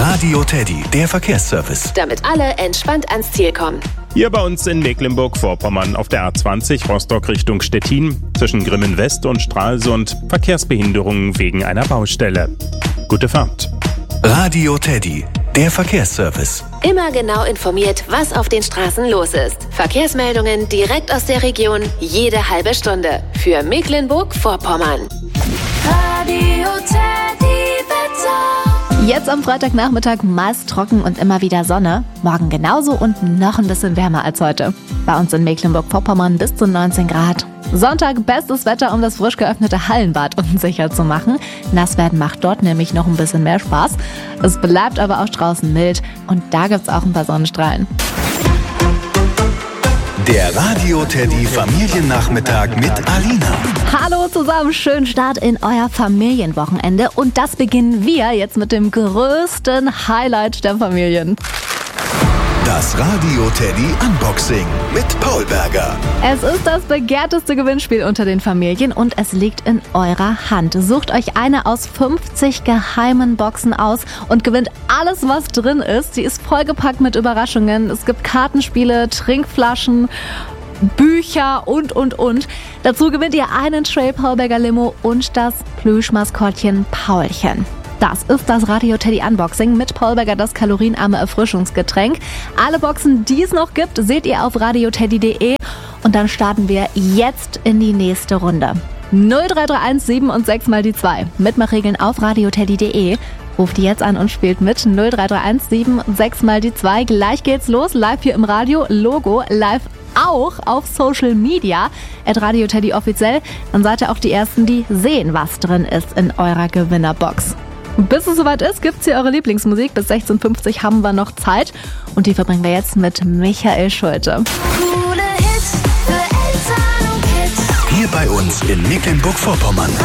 Radio Teddy, der Verkehrsservice. Damit alle entspannt ans Ziel kommen. Hier bei uns in Mecklenburg-Vorpommern auf der A20 Rostock Richtung Stettin zwischen Grimmen West und Stralsund Verkehrsbehinderungen wegen einer Baustelle. Gute Fahrt. Radio Teddy, der Verkehrsservice. Immer genau informiert, was auf den Straßen los ist. Verkehrsmeldungen direkt aus der Region, jede halbe Stunde. Für Mecklenburg-Vorpommern. Radio Teddy Wetter. Jetzt am Freitagnachmittag meist trocken und immer wieder Sonne. Morgen genauso und noch ein bisschen wärmer als heute. Bei uns in Mecklenburg-Vorpommern bis zu 19 Grad. Sonntag bestes Wetter, um das frisch geöffnete Hallenbad unsicher zu machen. Nass werden macht dort nämlich noch ein bisschen mehr Spaß. Es bleibt aber auch draußen mild und da gibt's auch ein paar Sonnenstrahlen. Der Radio Teddy Familiennachmittag mit Alina. Hallo zusammen, schönen Start in euer Familienwochenende. Und das beginnen wir jetzt mit dem größten Highlight der Familien. Das Radio Teddy Unboxing mit Paul Berger. Es ist das begehrteste Gewinnspiel unter den Familien und es liegt in eurer Hand. Sucht euch eine aus 50 geheimen Boxen aus und gewinnt alles, was drin ist. Sie ist vollgepackt mit Überraschungen. Es gibt Kartenspiele, Trinkflaschen, Bücher und. Dazu gewinnt ihr einen Stray Paul Berger Limo und das Plüschmaskottchen Paulchen. Das ist das Radio Teddy Unboxing mit Paul Berger, das kalorienarme Erfrischungsgetränk. Alle Boxen, die es noch gibt, seht ihr auf radioteddy.de und dann starten wir jetzt in die nächste Runde. 0331 7 und 6 mal die 2. Mitmachregeln auf radioteddy.de. Ruft jetzt an und spielt mit 0331 7 und 6 mal die 2. Gleich geht's los, live hier im Radio, Logo live auch auf Social Media, @radioteddy offiziell. Dann seid ihr auch die Ersten, die sehen, was drin ist in eurer Gewinnerbox. Bis es soweit ist, gibt's hier eure Lieblingsmusik. Bis 16:50 haben wir noch Zeit. Und die verbringen wir jetzt mit Michael Schulte. Coole Hits für Eltern und Kids. Hier bei uns in Mecklenburg-Vorpommern.